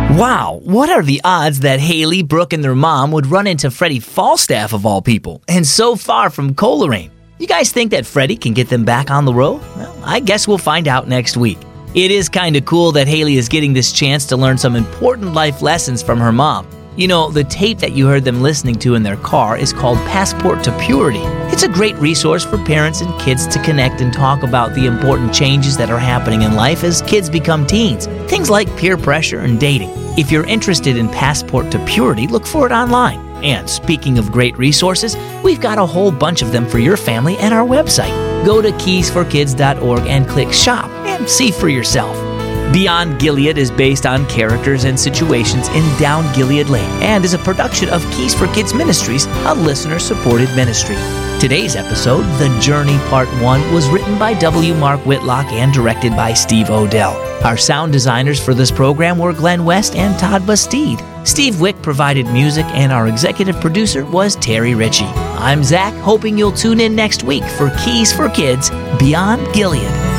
Wow, what are the odds that Haley, Brooke, and their mom would run into Freddie Falstaff of all people, and so far from Coleraine? You guys think that Freddie can get them back on the road? Well, I guess we'll find out next week. It is kind of cool that Haley is getting this chance to learn some important life lessons from her mom. You know, the tape that you heard them listening to in their car is called Passport to Purity. It's a great resource for parents and kids to connect and talk about the important changes that are happening in life as kids become teens. Things like peer pressure and dating. If you're interested in Passport to Purity, look for it online. And speaking of great resources, we've got a whole bunch of them for your family at our website. Go to keysforkids.org and click Shop and see for yourself. Beyond Gilead is based on characters and situations in Down Gilead Lane and is a production of Keys for Kids Ministries, a listener-supported ministry. Today's episode, The Journey Part 1, was written by W. Mark Whitlock and directed by Steve Odell. Our sound designers for this program were Glenn West and Todd Bastide. Steve Wick provided music, and our executive producer was Terry Ritchie. I'm Zach, hoping you'll tune in next week for Keys for Kids Beyond Gilead.